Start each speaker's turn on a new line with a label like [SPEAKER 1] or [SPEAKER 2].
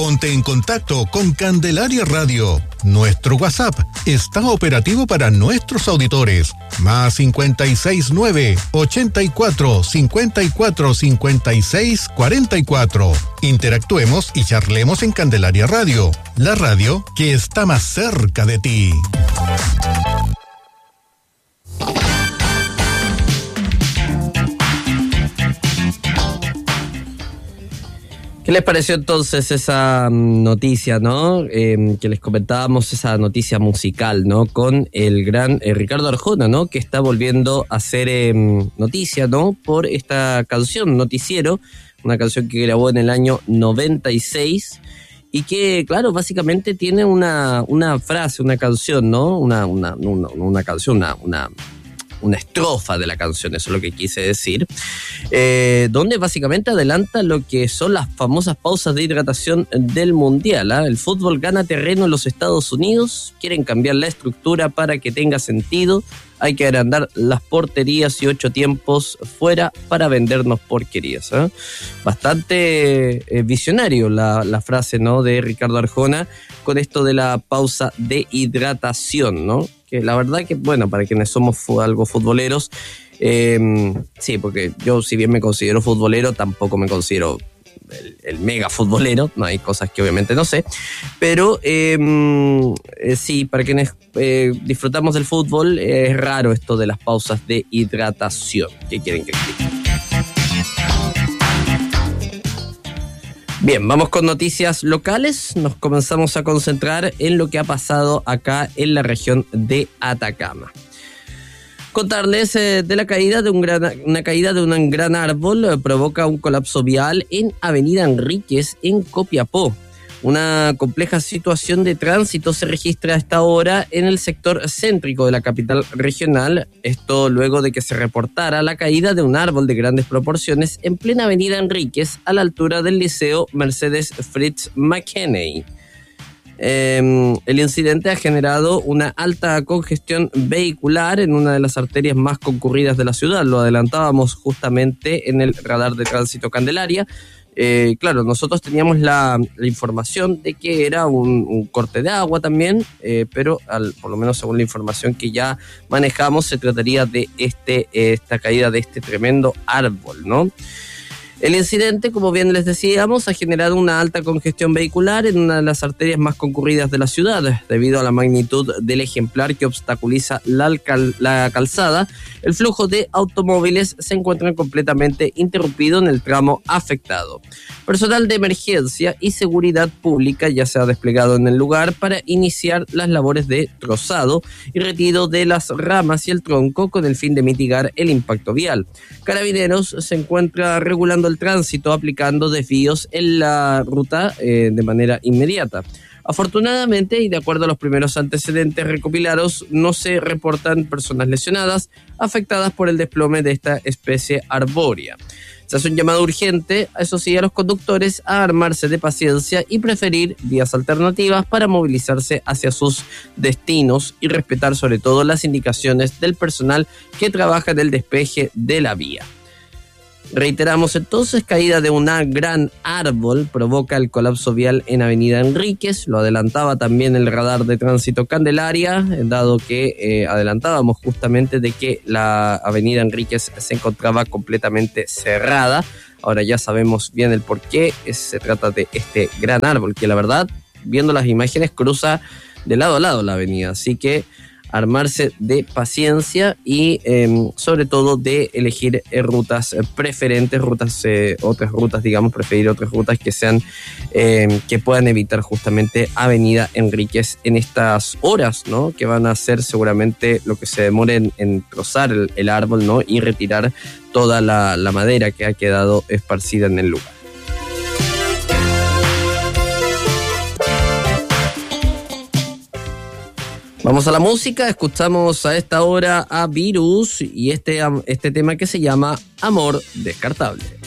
[SPEAKER 1] Ponte en contacto con Candelaria Radio. Nuestro WhatsApp está operativo para nuestros auditores. Más 569 84 54 56 44. Interactuemos y charlemos en Candelaria Radio, la radio que está más cerca de ti.
[SPEAKER 2] ¿Qué les pareció entonces esa noticia, no? Que les comentábamos, esa noticia musical, ¿no? Con el gran Ricardo Arjona, ¿no? Que está volviendo a hacer noticia, ¿no? Por esta canción, Noticiero, una canción que grabó en el año 96 y que, claro, básicamente tiene una frase, una canción, ¿no? Una canción, una estrofa de la canción, eso es lo que quise decir, donde básicamente adelanta lo que son las famosas pausas de hidratación del Mundial. El fútbol gana terreno en los Estados Unidos, quieren cambiar la estructura para que tenga sentido, hay que agrandar las porterías y 8 tiempos fuera para vendernos porquerías. Bastante visionario la frase, ¿no? De Ricardo Arjona con esto de la pausa de hidratación, ¿no? Que la verdad que, bueno, para quienes somos algo futboleros, sí, porque yo, si bien me considero futbolero, tampoco me considero el mega futbolero, no, hay cosas que obviamente no sé, pero sí, para quienes disfrutamos del fútbol, es raro esto de las pausas de hidratación. ¿Qué quieren que diga? Bien, vamos con noticias locales. Nos comenzamos a concentrar en lo que ha pasado acá en la región de Atacama. Contarles de la caída de una caída de un gran árbol provoca un colapso vial en Avenida Enríquez, en Copiapó. Una compleja situación de tránsito se registra a esta hora en el sector céntrico de la capital regional. Esto luego de que se reportara la caída de un árbol de grandes proporciones en plena Avenida Enríquez, a la altura del Liceo Mercedes Fritz McKinney. El incidente ha generado una alta congestión vehicular en una de las arterias más concurridas de la ciudad. Lo adelantábamos justamente en el radar de tránsito Candelaria. Claro, nosotros teníamos la información de que era un corte de agua también, pero por lo menos según la información que ya manejamos, se trataría de esta caída de este tremendo árbol, ¿no? El incidente, como bien les decíamos, ha generado una alta congestión vehicular en una de las arterias más concurridas de la ciudad. Debido a la magnitud del ejemplar que obstaculiza la calzada, el flujo de automóviles se encuentra completamente interrumpido en el tramo afectado. Personal de emergencia y seguridad pública ya se ha desplegado en el lugar para iniciar las labores de trozado y retiro de las ramas y el tronco con el fin de mitigar el impacto vial. Carabineros se encuentra regulando el tránsito, aplicando desvíos en la ruta de manera inmediata. Afortunadamente, y de acuerdo a los primeros antecedentes recopilados, no se reportan personas lesionadas afectadas por el desplome de esta especie arbórea. Se hace un llamado urgente, eso sí, a los conductores a armarse de paciencia y preferir vías alternativas para movilizarse hacia sus destinos y respetar sobre todo las indicaciones del personal que trabaja en el despeje de la vía. Reiteramos entonces, caída de un gran árbol provoca el colapso vial en Avenida Enríquez. Lo adelantaba también el radar de tránsito Candelaria, dado que adelantábamos justamente de que la Avenida Enríquez se encontraba completamente cerrada. Ahora ya sabemos bien el por qué se trata de este gran árbol, que la verdad, viendo las imágenes, cruza de lado a lado la avenida. Así que armarse de paciencia y sobre todo de elegir rutas preferentes, otras rutas, digamos, preferir otras rutas que sean que puedan evitar justamente Avenida Enríquez en estas horas, ¿no? Que van a ser seguramente lo que se demore en trozar el árbol, ¿no? Y retirar toda la madera que ha quedado esparcida en el lugar. Vamos a la música, escuchamos a esta hora a Virus y este tema que se llama Amor Descartable.